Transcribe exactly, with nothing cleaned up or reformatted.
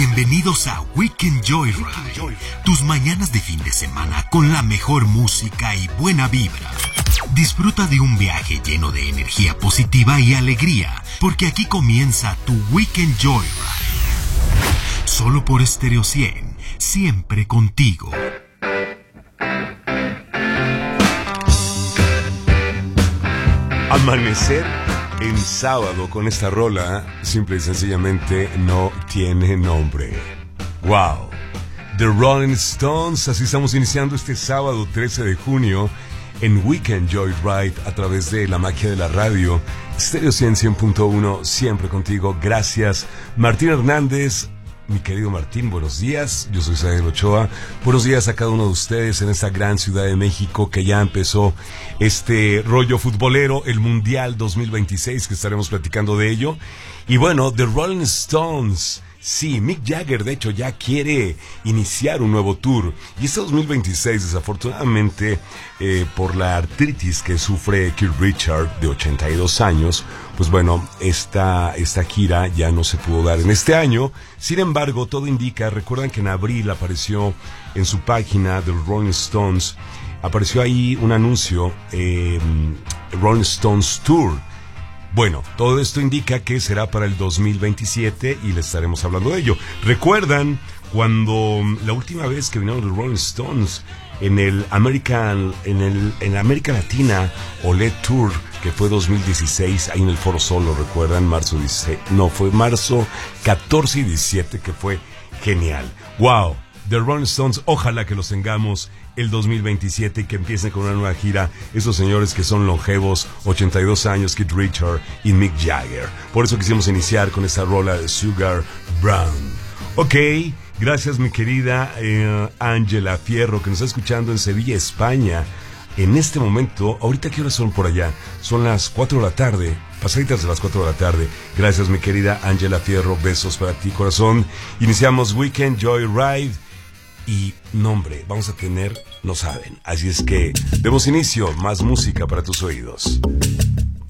Bienvenidos a Weekend Joyride, tus mañanas de fin de semana con la mejor música y buena vibra. Disfruta de un viaje lleno de energía positiva y alegría, porque aquí comienza tu Weekend Joyride. Solo por Stereo cien, siempre contigo. Amanecer en sábado con esta rola, simple y sencillamente no tiene nombre. Wow. The Rolling Stones, así estamos iniciando este sábado trece de junio en Weekend Joyride a través de la magia de la radio. Stereo cien, cien punto uno, siempre contigo. Gracias, Martín Hernández. Mi querido Martín, buenos días. Yo soy Sael Ochoa. Buenos días a cada uno de ustedes en esta gran ciudad de México que ya empezó este rollo futbolero, el Mundial dos mil veintiséis, que estaremos platicando de ello. Y bueno, The Rolling Stones. Sí, Mick Jagger de hecho ya quiere iniciar un nuevo tour. Y este dos mil veintiséis, desafortunadamente, eh, por la artritis que sufre Keith Richards, de ochenta y dos años, pues bueno, esta, esta gira ya no se pudo dar en este año. Sin embargo, todo indica, recuerdan que en abril apareció en su página de Rolling Stones, apareció ahí un anuncio, eh, Rolling Stones Tour. Bueno, todo esto indica que será para el dos mil veintisiete y les estaremos hablando de ello. ¿Recuerdan cuando la última vez que vinieron los Rolling Stones en el American, en el en la América Latina O L E D Tour, que fue dos mil dieciséis, ahí en el Foro Sol, lo recuerdan, marzo dieciséis, no, fue marzo catorce y diecisiete, que fue genial. Wow, The Rolling Stones, ojalá que los tengamos el dos mil veintisiete y que empiecen con una nueva gira esos señores que son longevos, ochenta y dos años, Keith Richards y Mick Jagger. Por eso quisimos iniciar con esta rola de Sugar Brown. Ok, gracias mi querida eh, Ángela Fierro, que nos está escuchando en Sevilla, España. En este momento, ahorita qué horas son por allá, son las cuatro de la tarde, pasaditas de las cuatro de la tarde. Gracias mi querida Ángela Fierro, besos para ti corazón. Iniciamos Weekend Joyride. Y nombre, vamos a tener, no saben. Así es que demos inicio, más música para tus oídos.